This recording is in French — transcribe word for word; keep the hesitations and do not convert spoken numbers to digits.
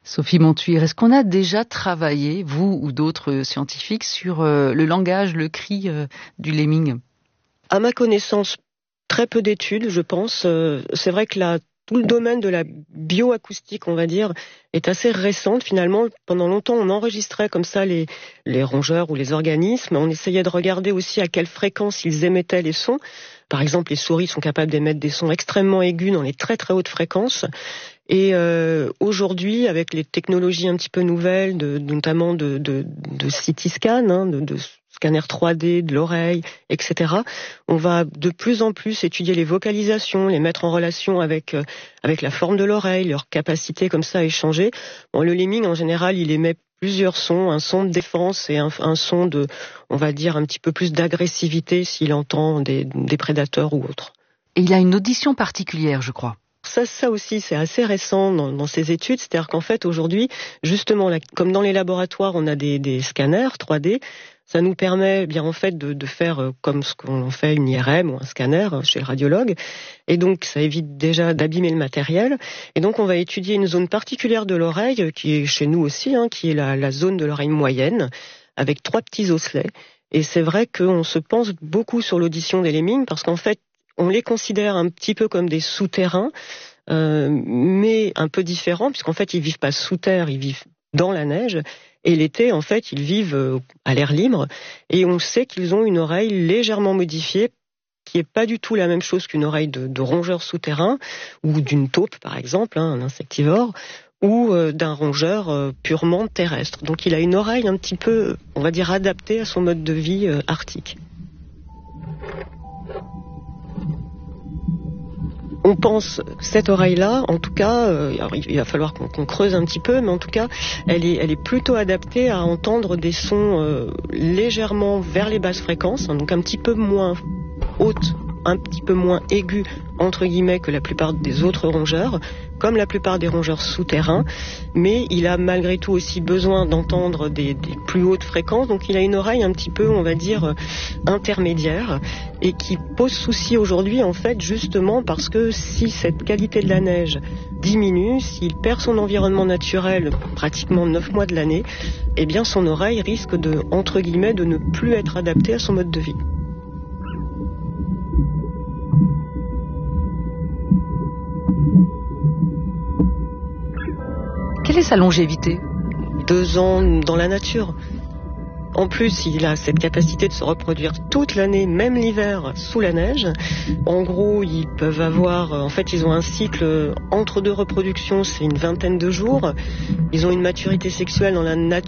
Sophie Montuire, est-ce qu'on a déjà travaillé, vous ou d'autres scientifiques, sur euh, le langage, le cri euh, du lemming ? À ma connaissance, très peu d'études, je pense. Euh, c'est vrai que la, tout le domaine de la bioacoustique, on va dire, est assez récente finalement. Pendant longtemps, on enregistrait comme ça les, les rongeurs ou les organismes. On essayait de regarder aussi à quelle fréquence ils émettaient les sons. Par exemple, les souris sont capables d'émettre des sons extrêmement aigus dans les très très hautes fréquences. Et euh, aujourd'hui, avec les technologies un petit peu nouvelles, de, notamment de, de, de C T scan, hein, de, de scanner trois D de l'oreille, et cetera, on va de plus en plus étudier les vocalisations, les mettre en relation avec euh, avec la forme de l'oreille, leur capacité comme ça à échanger. Bon, le lemming, en général, il émet plusieurs sons, un son de défense et un, un son de, on va dire, un petit peu plus d'agressivité s'il entend des, des prédateurs ou autres. Et il a une audition particulière, je crois. Ça, ça aussi, c'est assez récent dans, dans ces études. C'est-à-dire qu'en fait, aujourd'hui, justement, là, comme dans les laboratoires, on a des, des scanners trois D, ça nous permet bien en fait de, de faire euh, comme ce qu'on fait une I R M ou un scanner euh, chez le radiologue. Et donc, ça évite déjà d'abîmer le matériel. Et donc, on va étudier une zone particulière de l'oreille, euh, qui est chez nous aussi, hein, qui est la, la zone de l'oreille moyenne, avec trois petits osselets. Et c'est vrai qu'on se pense beaucoup sur l'audition des lemmings, parce qu'en fait, on les considère un petit peu comme des souterrains, euh, mais un peu différents, puisqu'en fait, ils vivent pas sous terre, ils vivent dans la neige. Et l'été, en fait, ils vivent à l'air libre. Et on sait qu'ils ont une oreille légèrement modifiée, qui est pas du tout la même chose qu'une oreille de, de rongeur souterrain, ou d'une taupe, par exemple, hein, un insectivore, ou euh, d'un rongeur euh, purement terrestre. Donc il a une oreille un petit peu, on va dire, adaptée à son mode de vie euh, arctique. On pense que cette oreille-là, en tout cas, euh, alors il va falloir qu'on, qu'on creuse un petit peu, mais en tout cas, elle est, elle est plutôt adaptée à entendre des sons euh, légèrement vers les basses fréquences, hein, donc un petit peu moins hautes, un petit peu moins aigus, entre guillemets, que la plupart des autres rongeurs, comme la plupart des rongeurs souterrains, mais il a malgré tout aussi besoin d'entendre des, des plus hautes fréquences, donc il a une oreille un petit peu, on va dire, intermédiaire, et qui pose souci aujourd'hui, en fait, justement parce que si cette qualité de la neige diminue, s'il perd son environnement naturel pratiquement neuf mois de l'année, eh bien son oreille risque de, entre guillemets, de ne plus être adaptée à son mode de vie. Quelle est sa longévité ? Deux ans dans la nature. En plus, il a cette capacité de se reproduire toute l'année, même l'hiver, sous la neige. En gros, ils peuvent avoir... En fait, ils ont un cycle entre deux reproductions, c'est une vingtaine de jours. Ils ont une maturité sexuelle dans la nature.